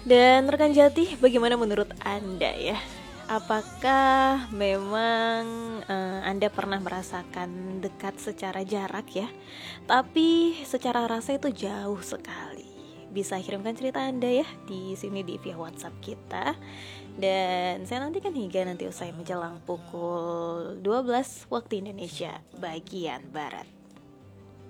Dan rekan Jati, bagaimana menurut Anda ya? Apakah memang Anda pernah merasakan dekat secara jarak ya, tapi secara rasa itu jauh sekali? Bisa kirimkan cerita Anda ya di sini di via WhatsApp kita. Dan saya nantikan hingga nanti usai menjelang pukul 12 waktu Indonesia bagian Barat.